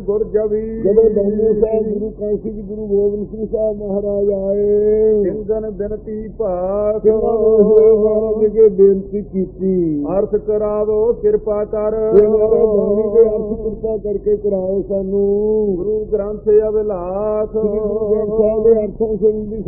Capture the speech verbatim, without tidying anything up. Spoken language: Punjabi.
ਗੁਰ ਜਵੀ ਜਦੋਂ ਦਮਦਮੇ ਸਾਹਿਬ ਗੁਰੂ ਕਾਸ਼ੀ ਜੀ ਗੁਰੂ ਗੋਬਿੰਦ ਸਿੰਘ ਸਾਹਿਬ ਮਹਾਰਾਜ ਆਏ, ਸਿੰਘਨ ਬਿਨਤੀ ਭਾਖ ਮਹਾਰਾਜ ਕੇ ਬੇਨਤੀ ਕੀਤੀ, ਅਰਥ ਕਰਾਵੋ ਕਿਰਪਾ ਕਰ, ਬਾਣੀ ਦੇ ਅਰਥ ਕਿਰਪਾ ਕਰਕੇ ਕਰਾਓ ਸਾਨੂੰ। ਗੁਰੂ ਗ੍ਰੰਥ ਅਵਿਲਾਸ ਗੁਰੂ ਗ੍ਰੰਥ ਸਾਹਿਬ ਦੇ ਅਰਥਾਂ ਸੰਬੰਧੀ